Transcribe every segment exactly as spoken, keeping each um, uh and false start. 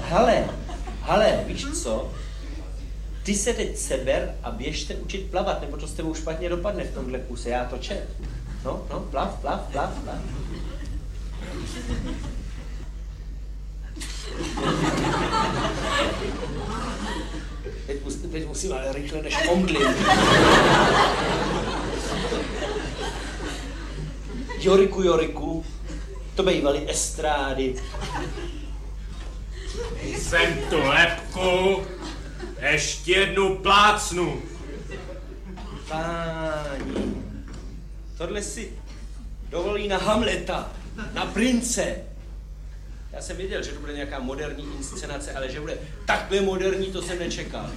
Hele, hele, víš co? Ty se teď seber a běžte učit plavat, nebo to s tebou špatně dopadne v tomhle kuse, já to čet. No, no, plav, plav, plav, plav. Teď, musím, teď musím ale rychle než omdlím. Joriku, Joriku, to bývaly estrády. Jsem tu lepku, ještě jednu plácnu. Páni, tohle si dovolí na Hamleta, na prince. Já jsem věděl, že to bude nějaká moderní inscenace, ale že bude takhle moderní, to jsem nečekal.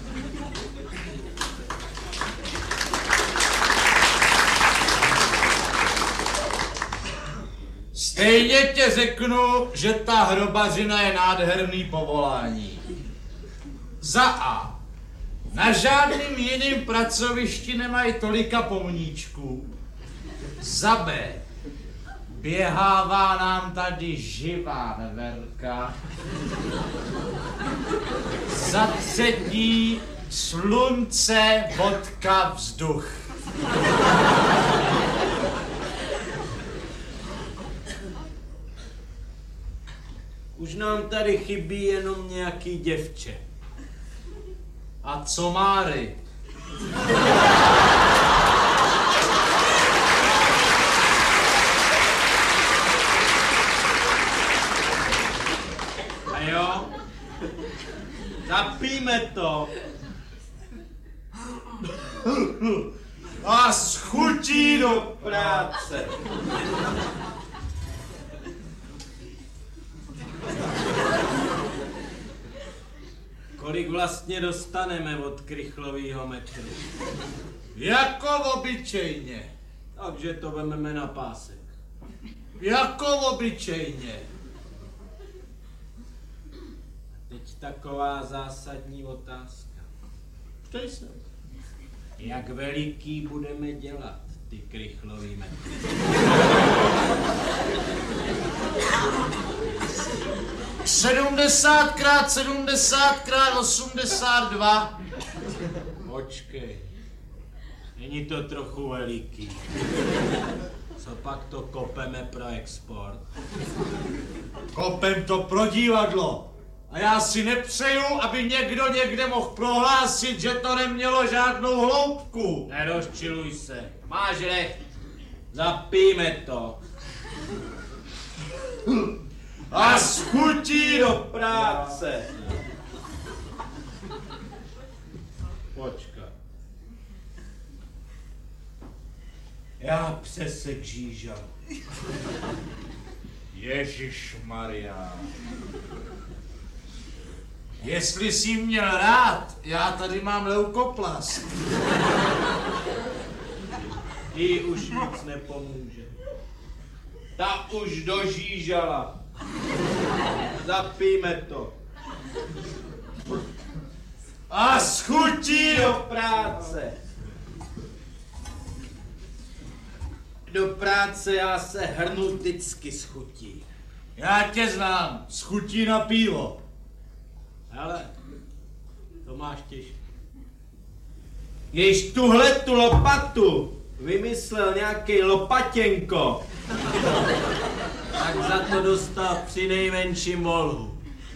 Stejně tě řeknu, že ta hrobařina je nádherný povolání. Za A. Na žádným jiným pracovišti nemají tolika pomníčků. Za B. Běhává nám tady živá neverka. Za třetí. Slunce, vodka, vzduch. Už nám tady chybí jenom nějaký děvče. A co Máry? A jo? Zapíme to. A schutí do práce. Kolik vlastně dostaneme od krychlovýho metru? Jako obyčejně. Takže to vememe na pásek. Jako obyčejně. Teď taková zásadní otázka. Ptej se. Jak veliký budeme dělat ty krychlový metry? sedmdesát krát sedmdesát krát osmdesát dva. Počkej. Není to trochu veliký. Co pak to kopeme pro export? Kopem to pro divadlo. A já si nepřeju, aby někdo někde mohl prohlásit, že to nemělo žádnou hloubku. Nerozčiluj se. Máš recht. Zapijme to. A schutí do práce. Počkat. Já přesek žížal. Ježišmarja. Jestli jsi měl rád, já tady mám leukoplast. Jí už nic nepomůže. Ta už dožížala. Zapijme to. A schutí Do práce. Do práce já se hrnu vždycky s chutí. Já tě znám, schutí na pivo. Hele, to máš těžké. Když tuhle tu lopatu vymyslel nějaký lopatěnko, tak za to dostal při nejmenším volhu.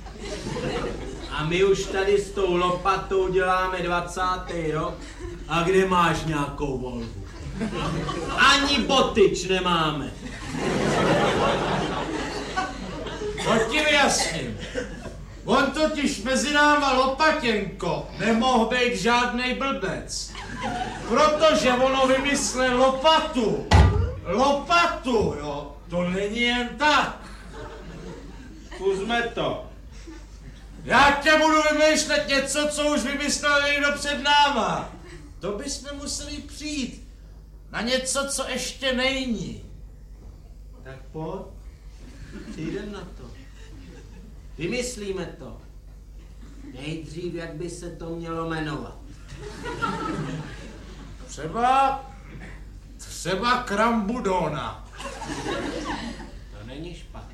A my už tady s tou lopatou děláme dvacátý rok a kde máš nějakou volhu? Ani botyč nemáme. To ti vyjasním. On totiž mezi náma Lopatěnko nemohl být žádnej blbec. Protože ono vymyslel lopatu. Lopatu, jo. To není jen tak. Zkusme to. Já tě budu vymýšlet něco, co už vymyslel někdo před náma. To bychom museli přijít na něco, co ještě není. Tak pojď. Přijdem na to. Vymyslíme to. Nejdřív, jak by se to mělo jmenovat. Třeba... Třeba Krambudona. To není špatné.